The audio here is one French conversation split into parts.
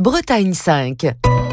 Bretagne 5.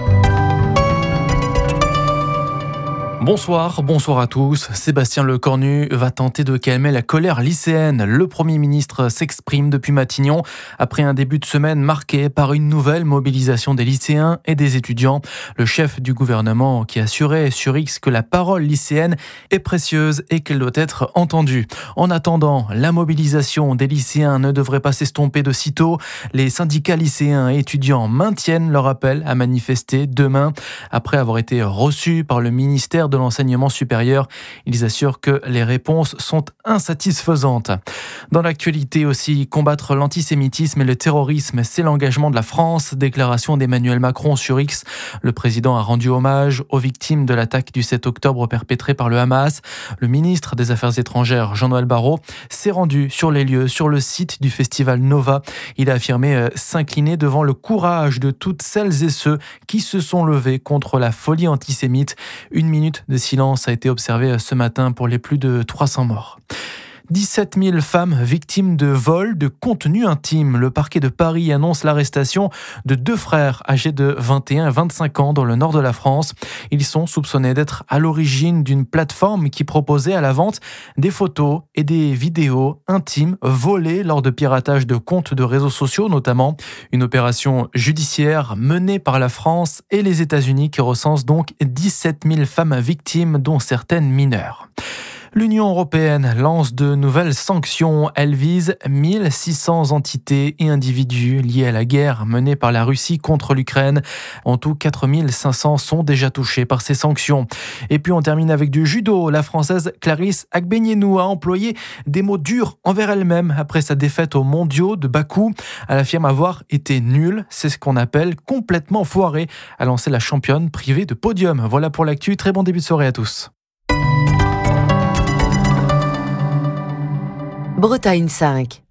Bonsoir à tous. Sébastien Lecornu va tenter de calmer la colère lycéenne. Le Premier ministre s'exprime depuis Matignon après un début de semaine marqué par une nouvelle mobilisation des lycéens et des étudiants. Le chef du gouvernement qui assurait sur X que la parole lycéenne est précieuse et qu'elle doit être entendue. En attendant, la mobilisation des lycéens ne devrait pas s'estomper de sitôt. Les syndicats lycéens et étudiants maintiennent leur appel à manifester demain. Après avoir été reçus par le ministère de l'enseignement supérieur, ils assurent que les réponses sont insatisfaisantes. Dans l'actualité aussi, combattre l'antisémitisme et le terrorisme, c'est l'engagement de la France. Déclaration d'Emmanuel Macron sur X. Le président a rendu hommage aux victimes de l'attaque du 7 octobre perpétrée par le Hamas. Le ministre des Affaires étrangères, Jean-Noël Barrot, s'est rendu sur les lieux, sur le site du festival Nova. Il a affirmé s'incliner devant le courage de toutes celles et ceux qui se sont levés contre la folie antisémite. Une minute de silence a été observée ce matin pour les plus de 300 morts. 17 000 femmes victimes de vols de contenu intime. Le parquet de Paris annonce l'arrestation de 2 frères âgés de 21 et 25 ans dans le nord de la France. Ils sont soupçonnés d'être à l'origine d'une plateforme qui proposait à la vente des photos et des vidéos intimes volées lors de piratage de comptes de réseaux sociaux notamment. Une opération judiciaire menée par la France et les États-Unis qui recense donc 17 000 femmes victimes dont certaines mineures. L'Union européenne lance de nouvelles sanctions. Elle vise 1600 entités et individus liés à la guerre menée par la Russie contre l'Ukraine. En tout, 4500 sont déjà touchés par ces sanctions. Et puis on termine avec du judo. La Française Clarisse Agbenienou a employé des mots durs envers elle-même après sa défaite aux mondiaux de Bakou. Elle affirme avoir été nulle. C'est ce qu'on appelle complètement foiré, a lancé la championne privée de podium. Voilà pour l'actu. Très bon début de soirée à tous. Bretagne 5.